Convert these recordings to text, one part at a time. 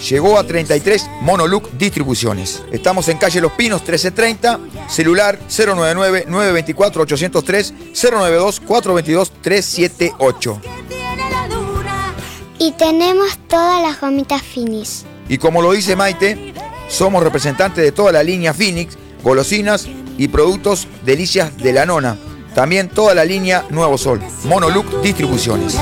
Llegó a 33 Monoluc Distribuciones. Estamos en calle Los Pinos 1330, celular 099-924-803, 092-422-378. Y tenemos todas las gomitas Finis. Y como lo dice Maite, somos representantes de toda la línea Phoenix, golosinas y productos delicias de la nona. También toda la línea Nuevo Sol. Monoluc Distribuciones.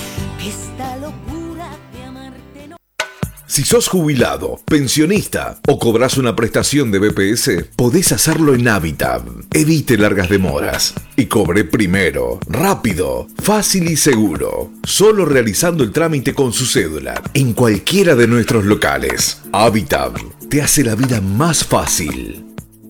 Si sos jubilado, pensionista o cobras una prestación de BPS, podés hacerlo en Habitat. Evite largas demoras y cobre primero, rápido, fácil y seguro. Solo realizando el trámite con su cédula en cualquiera de nuestros locales. Habitat te hace la vida más fácil.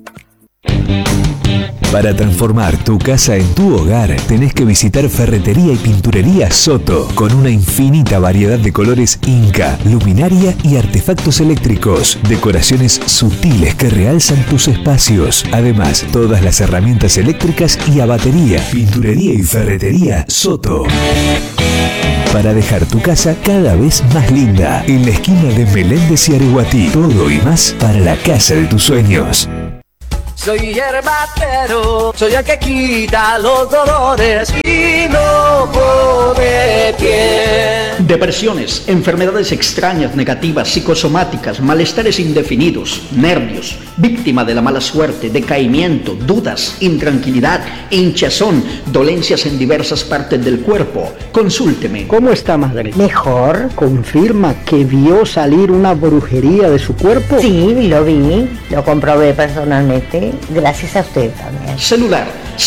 Para transformar tu casa en tu hogar, tenés que visitar Ferretería y Pinturería Soto, con una infinita variedad de colores Inca, luminaria y artefactos eléctricos, decoraciones sutiles que realzan tus espacios. Además, todas las herramientas eléctricas y a batería. Pinturería y Ferretería Soto. Para dejar tu casa cada vez más linda, en la esquina de Meléndez y Areguatí. Todo y más para la casa de tus sueños. Soy herbatero, soy el que quita los dolores y no pone pie. Depresiones, enfermedades extrañas, negativas, psicosomáticas, malestares indefinidos, nervios, víctima de la mala suerte, decaimiento, dudas, intranquilidad, hinchazón, dolencias en diversas partes del cuerpo. Consúlteme. ¿Cómo está, madre? Mejor. ¿Confirma que vio salir una brujería de su cuerpo? Sí, lo vi, lo comprobé personalmente. Gracias a usted también. Celular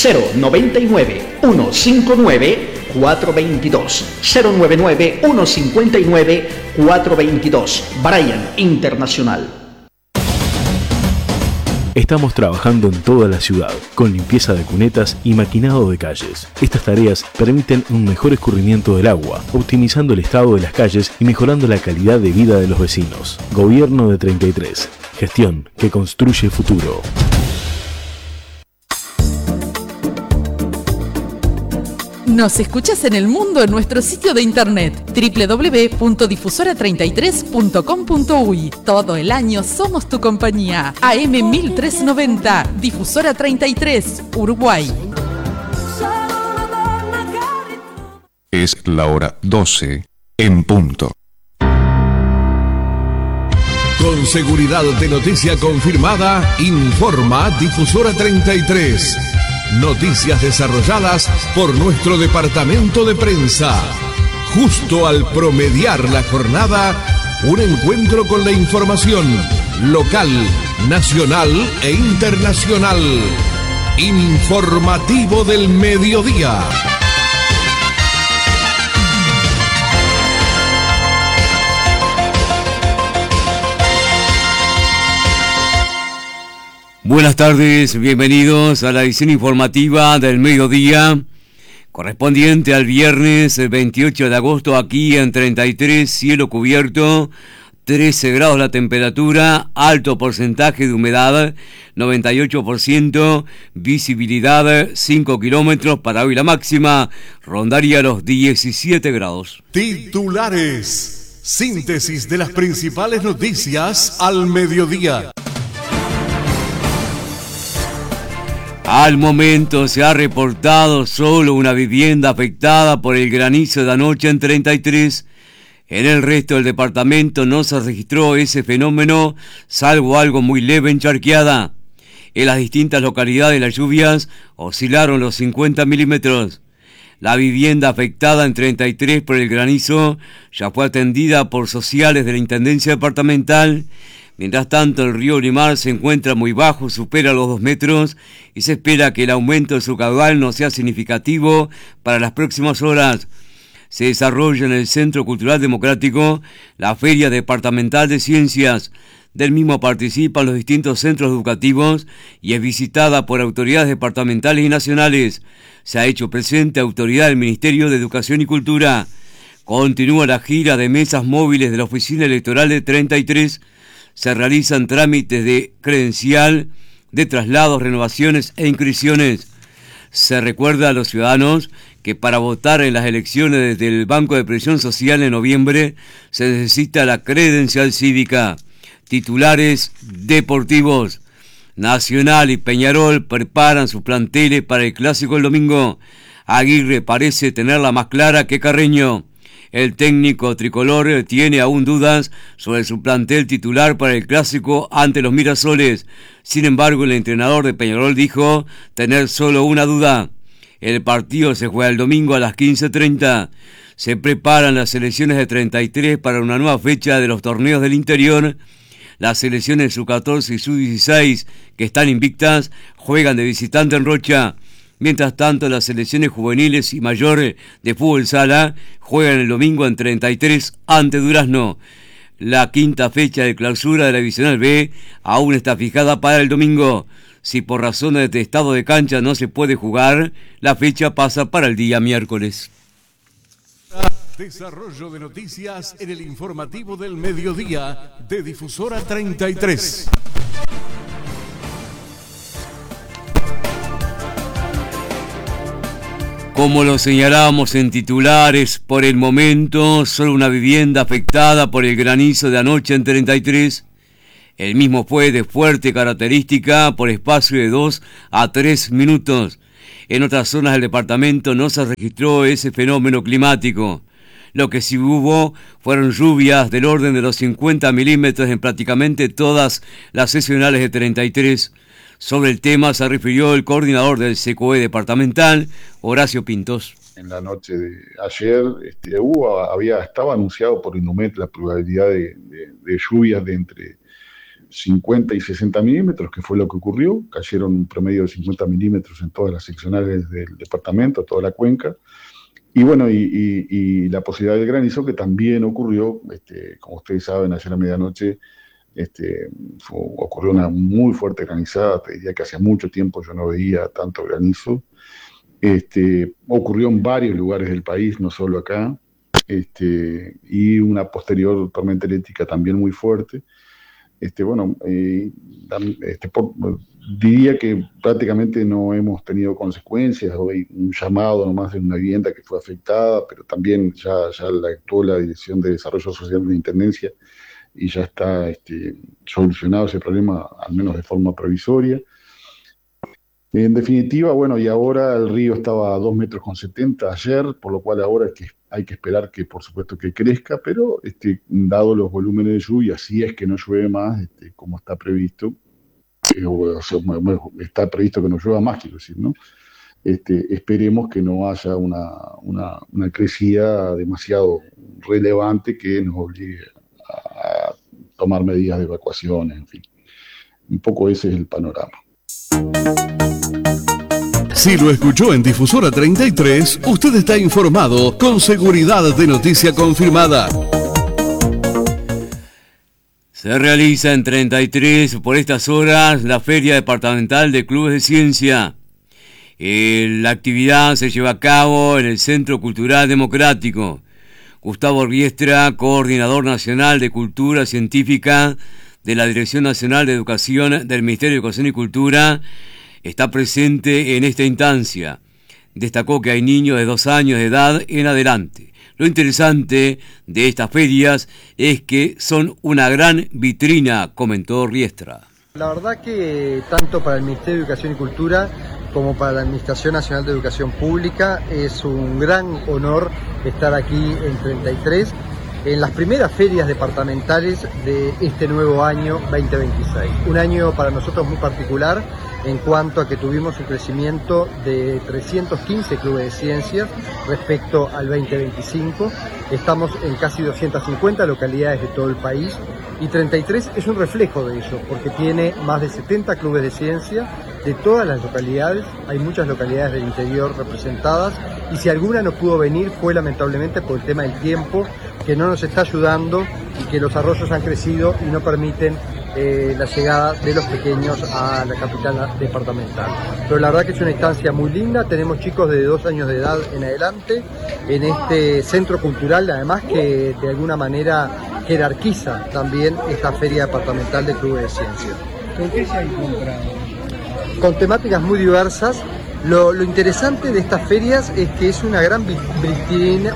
099-159-422. 099-159-422. Brian Internacional. Estamos trabajando en toda la ciudad, con limpieza de cunetas y maquinado de calles. Estas tareas permiten un mejor escurrimiento del agua, optimizando el estado de las calles y mejorando la calidad de vida de los vecinos. Gobierno de 33. Gestión que construye futuro. Nos escuchas en el mundo en nuestro sitio de internet www.difusora33.com.uy. Todo el año somos tu compañía. AM 1390, Difusora 33, Uruguay. Es la hora 12 en punto. Con seguridad de noticia confirmada, informa Difusora 33. Noticias desarrolladas por nuestro departamento de prensa. Justo al promediar la jornada, un encuentro con la información local, nacional e internacional. Informativo del mediodía. Buenas tardes, bienvenidos a la edición informativa del mediodía, correspondiente al viernes 28 de agosto, aquí en 33, cielo cubierto, 13 grados la temperatura, alto porcentaje de humedad, 98%, visibilidad 5 kilómetros, para hoy la máxima rondaría los 17 grados. Titulares, síntesis de las principales noticias al mediodía. Al momento se ha reportado solo una vivienda afectada por el granizo de anoche en 33. En el resto del departamento no se registró ese fenómeno, salvo algo muy leve en Charqueada. En las distintas localidades las lluvias oscilaron los 50 milímetros. La vivienda afectada en 33 por el granizo ya fue atendida por sociales de la Intendencia Departamental. Mientras tanto, el río Limar se encuentra muy bajo, supera los 2 metros y se espera que el aumento de su caudal no sea significativo para las próximas horas. Se desarrolla en el Centro Cultural Democrático la Feria Departamental de Ciencias. Del mismo participan los distintos centros educativos y es visitada por autoridades departamentales y nacionales. Se ha hecho presente autoridad del Ministerio de Educación y Cultura. Continúa la gira de mesas móviles de la Oficina Electoral de 33. Se realizan trámites de credencial, de traslados, renovaciones e inscripciones. Se recuerda a los ciudadanos que para votar en las elecciones del Banco de Previsión Social en noviembre se necesita la credencial cívica. Titulares deportivos. Nacional y Peñarol preparan sus planteles para el clásico el domingo. Aguirre parece tenerla más clara que Carreño. El técnico tricolor tiene aún dudas sobre su plantel titular para el clásico ante los Mirasoles. Sin embargo, el entrenador de Peñarol dijo tener solo una duda. El partido se juega el domingo a las 15:30. Se preparan las selecciones de 33 para una nueva fecha de los torneos del interior. Las selecciones sub-14 y sub-16, que están invictas, juegan de visitante en Rocha. Mientras tanto, las selecciones juveniles y mayores de fútbol sala juegan el domingo en 33 ante Durazno. La quinta fecha de clausura de la Divisional B aún está fijada para el domingo. Si por razones de estado de cancha no se puede jugar, la fecha pasa para el día miércoles. Desarrollo de noticias en el informativo del mediodía de Difusora 33. Como lo señalábamos en titulares, por el momento solo una vivienda afectada por el granizo de anoche en 33. El mismo fue de fuerte característica por espacio de 2 a 3 minutos. En otras zonas del departamento no se registró ese fenómeno climático. Lo que sí hubo fueron lluvias del orden de los 50 milímetros en prácticamente todas las seccionales de 33. Sobre el tema se refirió el coordinador del CCOE departamental, Horacio Pintos. En la noche de ayer estaba anunciado por Inumet la probabilidad de lluvias de entre 50 y 60 milímetros, que fue lo que ocurrió. Cayeron un promedio de 50 milímetros en todas las seccionales del departamento, toda la cuenca. Y bueno, y la posibilidad del granizo, que también ocurrió, como ustedes saben, ayer a medianoche, ocurrió una muy fuerte granizada. Te diría que hace mucho tiempo yo no veía tanto granizo. Ocurrió en varios lugares del país, no solo acá, y una posterior tormenta eléctrica también muy fuerte. Diría que prácticamente no hemos tenido consecuencias. Hoy un llamado nomás de una vivienda que fue afectada, pero también ya actuó la Dirección de Desarrollo Social de la Intendencia y ya está solucionado ese problema, al menos de forma provisoria. En definitiva, bueno, y ahora el río estaba a 2,70 metros ayer, por lo cual ahora hay que esperar que, por supuesto, que crezca, pero dado los volúmenes de lluvia, si es que no llueve más, como está previsto, está previsto que no llueva más, quiero decir, ¿no? Esperemos que no haya una crecida demasiado relevante que nos obligue a tomar medidas de evacuaciones, en fin. Un poco ese es el panorama. Si lo escuchó en Difusora 33, usted está informado con seguridad de noticia confirmada. Se realiza en 33 por estas horas la Feria Departamental de Clubes de Ciencia. La actividad se lleva a cabo en el Centro Cultural Democrático. Gustavo Orbiestra, coordinador nacional de Cultura Científica de la Dirección Nacional de Educación del Ministerio de Educación y Cultura, está presente en esta instancia. Destacó que hay niños de 2 años de edad en adelante. Lo interesante de estas ferias es que son una gran vitrina, comentó Riestra. La verdad que tanto para el Ministerio de Educación y Cultura como para la Administración Nacional de Educación Pública es un gran honor estar aquí en 33, en las primeras ferias departamentales de este nuevo año 2026. Un año para nosotros muy particular en cuanto a que tuvimos un crecimiento de 315 clubes de ciencias respecto al 2025. Estamos en casi 250 localidades de todo el país y 33 es un reflejo de eso, porque tiene más de 70 clubes de ciencia de todas las localidades. Hay muchas localidades del interior representadas y si alguna no pudo venir fue lamentablemente por el tema del tiempo, que no nos está ayudando y que los arroyos han crecido y no permiten la llegada de los pequeños a la capital departamental. Pero la verdad que es una instancia muy linda. Tenemos chicos de 2 años de edad en adelante en este centro cultural, además que de alguna manera jerarquiza también esta feria departamental de clubes de ciencia. ¿Con qué se ha encontrado? Con temáticas muy diversas. Lo interesante de estas ferias es que es una gran vitrina,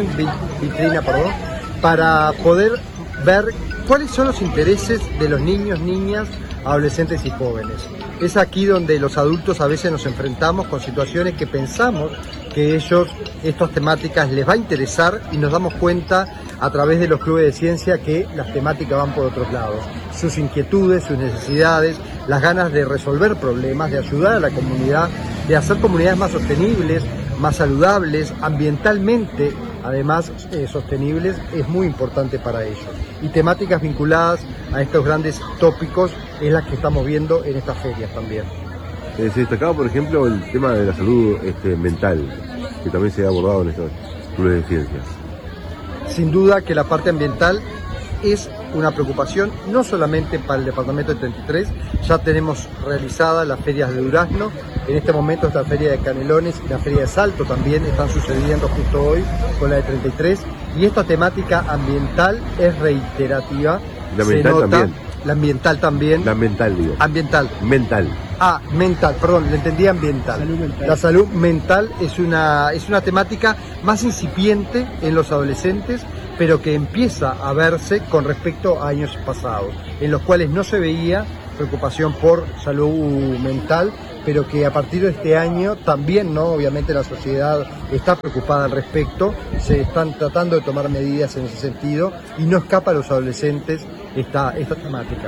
para poder ver cuáles son los intereses de los niños, niñas, adolescentes y jóvenes. Es aquí donde los adultos a veces nos enfrentamos con situaciones que pensamos que estas temáticas les va a interesar, y nos damos cuenta a través de los clubes de ciencia que las temáticas van por otros lados. Sus inquietudes, sus necesidades, las ganas de resolver problemas, de ayudar a la comunidad, de hacer comunidades más sostenibles, más saludables, ambientalmente, además sostenibles, es muy importante para ellos. Y temáticas vinculadas a estos grandes tópicos es las que estamos viendo en estas ferias también. Se destacaba, por ejemplo, el tema de la salud mental, que también se ha abordado en estos clubes de ciencias. Sin duda que la parte ambiental es una preocupación no solamente para el departamento de 33, ya tenemos realizadas las ferias de Durazno, en este momento esta feria de Canelones y la feria de Salto también están sucediendo justo hoy con la de 33, y esta temática ambiental es reiterativa. La ambiental también. La ambiental también. La mental, digo. Ambiental. Mental. Mental, perdón, le entendí ambiental. Salud mental. La salud mental es una temática más incipiente en los adolescentes, pero que empieza a verse con respecto a años pasados, en los cuales no se veía preocupación por salud mental, pero que a partir de este año también, ¿no? Obviamente la sociedad está preocupada al respecto, se están tratando de tomar medidas en ese sentido, y no escapa a los adolescentes esta temática.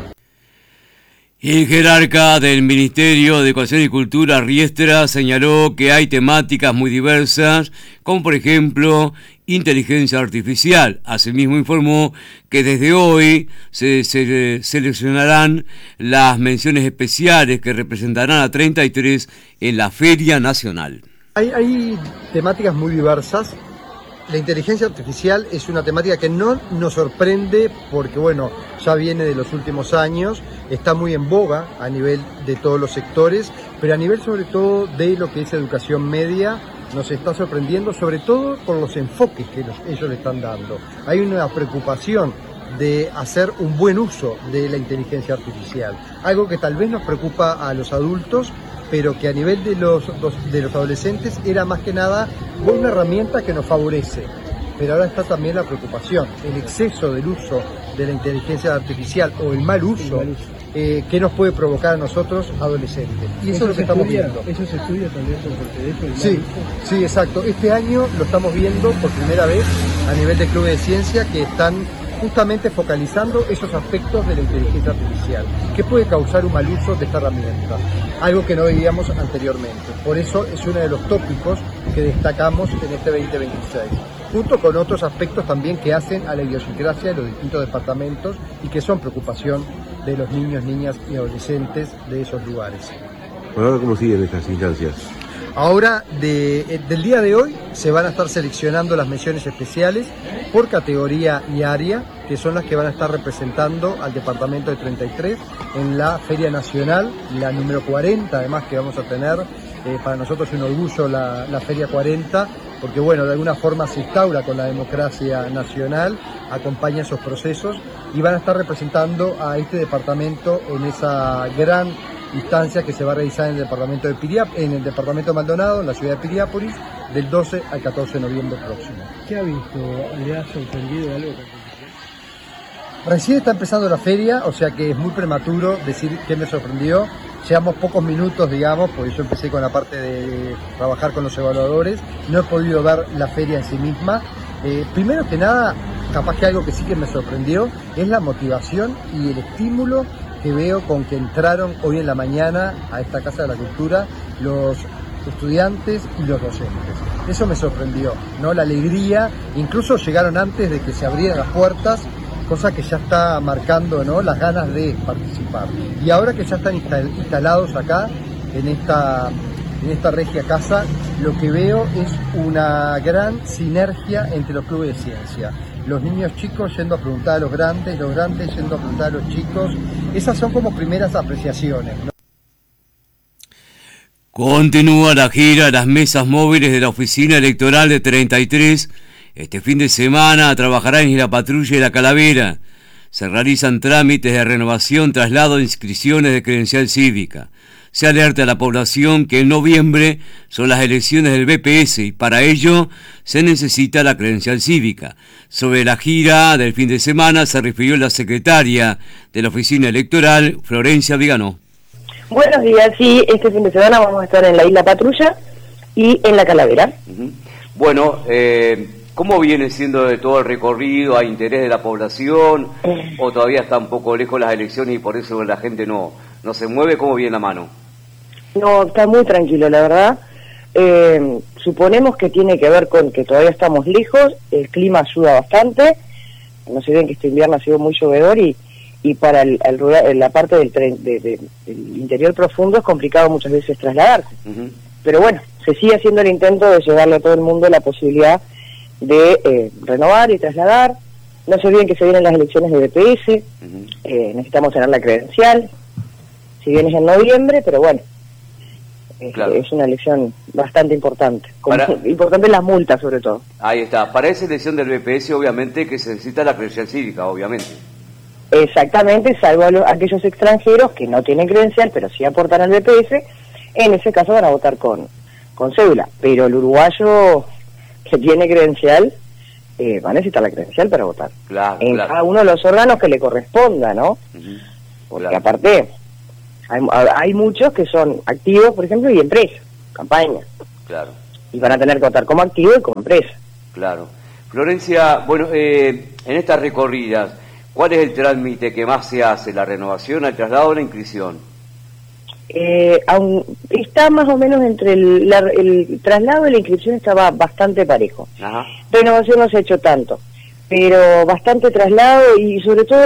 El jerarca del Ministerio de Educación y Cultura, Riestra, señaló que hay temáticas muy diversas, como por ejemplo inteligencia artificial. Asimismo informó que desde hoy se seleccionarán las menciones especiales que representarán a 33 en la Feria Nacional. Hay temáticas muy diversas. La inteligencia artificial es una temática que no nos sorprende porque, bueno, ya viene de los últimos años, está muy en boga a nivel de todos los sectores, pero a nivel sobre todo de lo que es educación media, nos está sorprendiendo, sobre todo por los enfoques que ellos le están dando. Hay una preocupación de hacer un buen uso de la inteligencia artificial, algo que tal vez nos preocupa a los adultos, pero que a nivel de los adolescentes era más que nada una herramienta que nos favorece. Pero ahora está también la preocupación, el exceso del uso de la inteligencia artificial o el mal uso, que nos puede provocar a nosotros adolescentes. Y eso es lo que estamos viendo. ¿Eso se estudia también por parte de eso? Sí, exacto. Este año lo estamos viendo por primera vez a nivel de clubes de ciencia que están justamente focalizando esos aspectos de la inteligencia artificial, que puede causar un mal uso de esta herramienta, algo que no veíamos anteriormente. Por eso es uno de los tópicos que destacamos en este 2026, junto con otros aspectos también que hacen a la idiosincrasia de los distintos departamentos y que son preocupación de los niños, niñas y adolescentes de esos lugares. Bueno, ahora, ¿cómo siguen estas instancias? Ahora, del día de hoy, se van a estar seleccionando las menciones especiales por categoría y área, que son las que van a estar representando al departamento de 33 en la Feria Nacional, la número 40, además, que vamos a tener. Para nosotros es un orgullo la Feria 40, porque bueno, de alguna forma se instaura con la democracia nacional, acompaña esos procesos y van a estar representando a este departamento en esa gran instancia que se va a realizar en el departamento de Maldonado, en la ciudad de Piriápolis, del 12 al 14 de noviembre próximo. ¿Qué ha visto? ¿Le ha sorprendido algo? Recién está empezando la feria, o sea que es muy prematuro decir qué me sorprendió. Llevamos pocos minutos, digamos, porque yo empecé con la parte de trabajar con los evaluadores, no he podido ver la feria en sí misma. Primero que nada, capaz que algo que sí que me sorprendió es la motivación y el estímulo que veo con que entraron hoy en la mañana a esta Casa de la Cultura los estudiantes y los docentes. Eso me sorprendió, ¿no? La alegría, incluso llegaron antes de que se abrieran las puertas, cosa que ya está marcando, ¿no?, las ganas de participar. Y ahora que ya están instalados acá, en esta regia casa, lo que veo es una gran sinergia entre los clubes de ciencia. Los niños chicos yendo a preguntar a los grandes yendo a preguntar a los chicos. Esas son como primeras apreciaciones, ¿no? Continúa la gira Las Mesas Móviles de la Oficina Electoral de 33. Este fin de semana trabajará en la patrulla de la Calavera. Se realizan trámites de renovación, traslado de inscripciones de credencial cívica. se alerta a la población que en noviembre son las elecciones del BPS y para ello se necesita la credencial cívica. Sobre la gira del fin de semana se refirió la secretaria de la Oficina Electoral, Florencia Viganó. Buenos días, sí, este fin de semana vamos a estar en la Isla Patrulla y en la Calavera. Bueno, ¿cómo viene siendo de todo el recorrido? ¿Hay interés de la población? ¿O todavía está un poco lejos las elecciones y por eso la gente no se mueve? ¿Cómo viene la mano? No, está muy tranquilo, la verdad. Suponemos que tiene que ver con que todavía estamos lejos, el clima ayuda bastante. No se ven que este invierno ha sido muy llovedor y para la parte del interior profundo es complicado muchas veces trasladarse. Pero bueno, se sigue haciendo el intento de llevarle a todo el mundo la posibilidad de renovar y trasladar. No se olviden que se vienen las elecciones de BPS, necesitamos tener la credencial, si bien es en noviembre, pero bueno, claro, es una elección bastante importante, importante las multas sobre todo. Ahí está, para esa elección del BPS obviamente que se necesita la credencial cívica, obviamente. Exactamente, salvo aquellos extranjeros que no tienen credencial, pero sí aportan al BPS, en ese caso van a votar con cédula, pero el uruguayo que tiene credencial va a necesitar la credencial para votar. Claro, en cada uno de los órganos que le corresponda, ¿no? Porque aparte hay muchos que son activos, por ejemplo, y empresas, campañas. Claro. Y van a tener que votar como activo y como empresa. Claro. Florencia, bueno, en estas recorridas, ¿cuál es el trámite que más se hace? ¿La renovación, el traslado o la inscripción? Está más o menos entre el traslado y la inscripción estaba bastante parejo. Ajá. Renovación no se ha hecho tanto, pero bastante traslado y sobre todo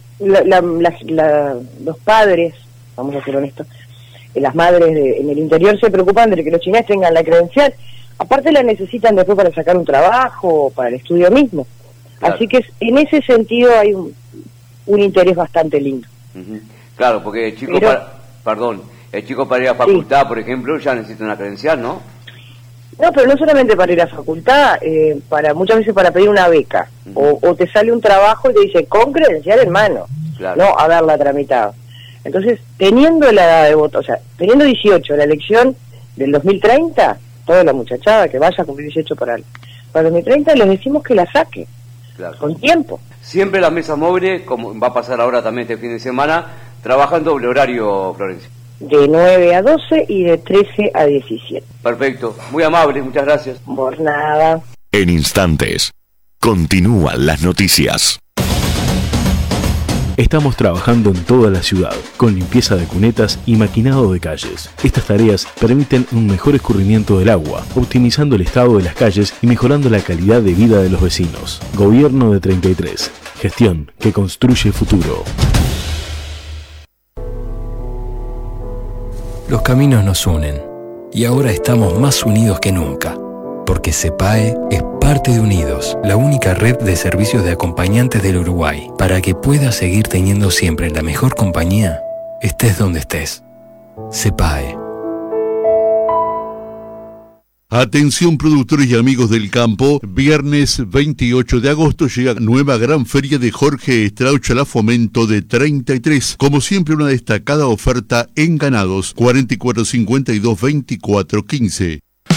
los padres, vamos a ser honestos, las madres en el interior se preocupan de que los chineses tengan la credencial, aparte la necesitan después para sacar un trabajo o para el estudio mismo. Claro. Así que en ese sentido hay un interés bastante lindo. Claro, porque el chico, el chico para ir a facultad, por ejemplo, ya necesita una credencial, ¿no? No, pero no solamente para ir a facultad, muchas veces para pedir una beca, o te sale un trabajo y te dice con credencial en mano, no haberla tramitado. Entonces, teniendo la edad de voto, o sea, teniendo 18, la elección del 2030, toda la muchachada que vaya a cumplir 18 para el 2030, les decimos que la saque, con tiempo. Siempre las mesas móviles, como va a pasar ahora también este fin de semana, trabajan doble horario, Florencia. De 9 a 12 y de 13 a 17. Perfecto, muy amable, muchas gracias. Por nada. En instantes, continúan las noticias. Estamos trabajando en toda la ciudad, con limpieza de cunetas y maquinado de calles. Estas tareas permiten un mejor escurrimiento del agua, optimizando el estado de las calles y mejorando la calidad de vida de los vecinos. Gobierno de 33. Gestión que construye futuro. Los caminos nos unen y ahora estamos más unidos que nunca, porque CEPAE es parte de Unidos, la única red de servicios de acompañantes del Uruguay, para que puedas seguir teniendo siempre la mejor compañía, estés donde estés. CEPAE. Atención productores y amigos del campo, viernes 28 de agosto llega nueva gran feria de Jorge Estraucha Fomento de 33. Como siempre una destacada oferta en ganados, 44 52 24 15.